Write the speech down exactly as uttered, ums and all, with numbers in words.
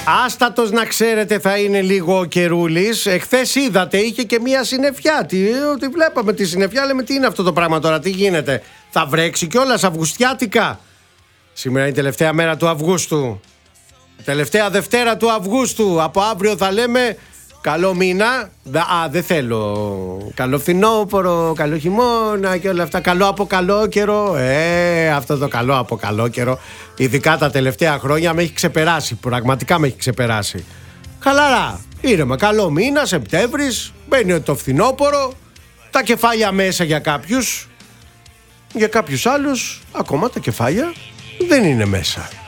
Άστατος να ξέρετε θα είναι λίγο ο καιρούλης. Εχθές είδατε είχε και μία συννεφιά. Τι, τι βλέπαμε τη συννεφιά, λέμε τι είναι αυτό το πράγμα τώρα, τι γίνεται. Θα βρέξει κιόλας αυγουστιάτικα. Σήμερα είναι η τελευταία μέρα του Αυγούστου. Τελευταία Δευτέρα του Αυγούστου. Από αύριο θα λέμε καλό μήνα. Α, δεν θέλω. Καλό φθινόπωρο, καλό χειμώνα και όλα αυτά. Καλό από καλό καιρό. Ε, αυτό το καλό από καλό καιρό. Ειδικά τα τελευταία χρόνια με έχει ξεπεράσει. Πραγματικά με έχει ξεπεράσει. Χαλαρά. Ήρεμα. Καλό μήνα, Σεπτέμβρης. Μπαίνει το φθινόπωρο. Τα κεφάλια μέσα για κάποιους. Για κάποιους άλλους ακόμα τα κεφάλια δεν είναι μέσα.